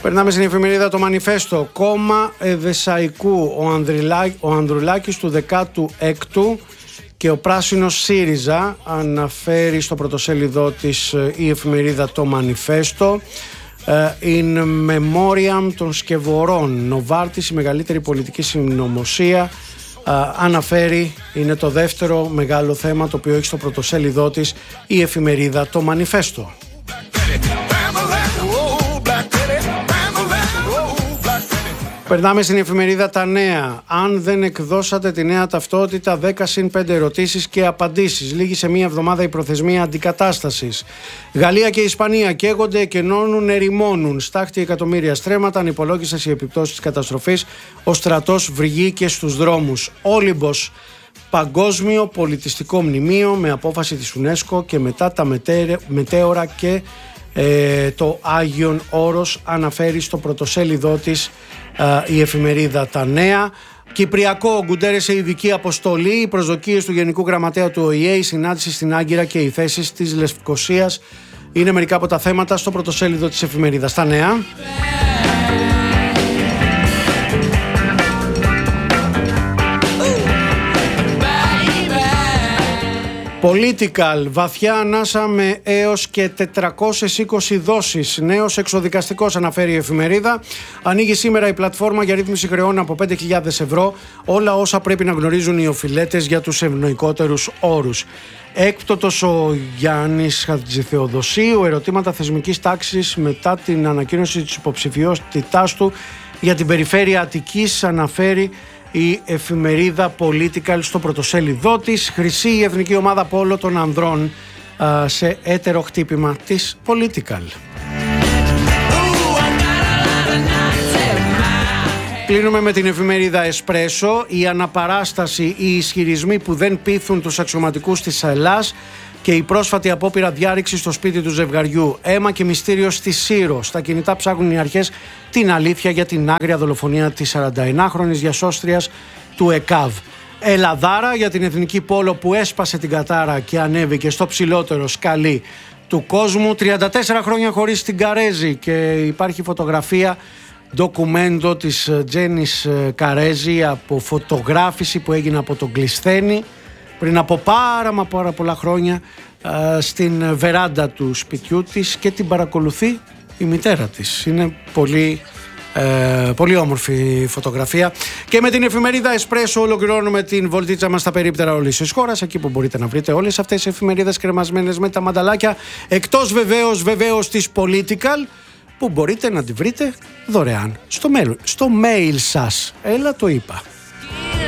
Περνάμε στην εφημερίδα το Μανιφέστο. Κόμμα Εδεσσαϊκού ο Ανδρουλάκης του 16ου και ο πράσινος ΣΥΡΙΖΑ, αναφέρει στο πρωτοσέλιδό της η εφημερίδα το Μανιφέστο. In memoriam των Σκευωρών. Νοβάρτης, η μεγαλύτερη πολιτική συνωμοσία, αναφέρει, είναι το δεύτερο μεγάλο θέμα το οποίο έχει στο πρωτοσέλιδό της η εφημερίδα το Μανιφέστο. Περνάμε στην εφημερίδα Τα Νέα. Αν δεν εκδώσατε τη νέα ταυτότητα, 10+5 ερωτήσεις και απαντήσεις. Λήγει σε μία εβδομάδα η προθεσμία αντικατάστασης. Γαλλία και Ισπανία καίγονται, εκενώνουν, ερημώνουν. Στάχτη εκατομμύρια στρέμματα, ανυπολόγιστες οι επιπτώσεις της καταστροφής. Ο στρατός βρυγεί στους δρόμους. Όλυμπος, παγκόσμιο πολιτιστικό μνημείο με απόφαση της UNESCO και μετά τα μετέωρα και το Άγιον Όρος, αναφέρει στο πρωτοσέλιδό της η εφημερίδα Τα Νέα. Κυπριακό, ο Γκουντέρες σε ειδική αποστολή, οι προσδοκίες του Γενικού Γραμματέα του ΟΗΕ, η συνάντηση στην Άγκυρα και οι θέσεις της Λευκωσίας είναι μερικά από τα θέματα στο πρωτοσέλιδο της εφημερίδας Τα Νέα. Political, βαθιά ανάσα με έως και 420 δόσεις. Νέος εξοδικαστικός, αναφέρει η εφημερίδα. Ανοίγει σήμερα η πλατφόρμα για ρύθμιση χρεών από 5.000 ευρώ. Όλα όσα πρέπει να γνωρίζουν οι οφειλέτες για τους ευνοϊκότερους όρους. Έκπτωτος ο Γιάννης Χατζηθεοδοσίου. Ερωτήματα θεσμικής τάξης μετά την ανακοίνωση της υποψηφιότητάς του για την περιφέρεια Αττικής, αναφέρει η εφημερίδα Political στο πρωτοσέλιδό της. Χρυσή η εθνική ομάδα πόλο των ανδρών σε έτερο χτύπημα της Political. Κλείνουμε με την εφημερίδα Εσπρέσο. Η αναπαράσταση, οι ισχυρισμοί που δεν πείθουν τους αξιωματικούς της Ελλάς και η πρόσφατη απόπειρα διάρρηξη στο σπίτι του ζευγαριού. Αίμα και μυστήριο στη Σύρο. Στα κινητά ψάχνουν οι αρχές την αλήθεια για την άγρια δολοφονία της 41χρονης διασώστριας του ΕΚΑΒ. Ελαδάρα για την εθνική πόλο που έσπασε την κατάρα και ανέβηκε στο ψηλότερο σκαλί του κόσμου. 34 χρόνια χωρίς την Καρέζη, και υπάρχει φωτογραφία ντοκουμέντο της Τζένις Καρέζη από φωτογράφηση που έγινε από τον Κλεισθένη πριν από πάρα πολλά χρόνια στην βεράντα του σπιτιού της, και την παρακολουθεί η μητέρα της. Είναι πολύ όμορφη φωτογραφία. Και με την εφημερίδα Εσπρέσο ολοκληρώνουμε την βολτίτσα μας στα περίπτερα όλης της χώρας, εκεί που μπορείτε να βρείτε όλες αυτές τις εφημερίδες κρεμασμένες με τα μανταλάκια, εκτός βεβαίως της Political, που μπορείτε να τη βρείτε δωρεάν στο mail σας. Έλα, το είπα.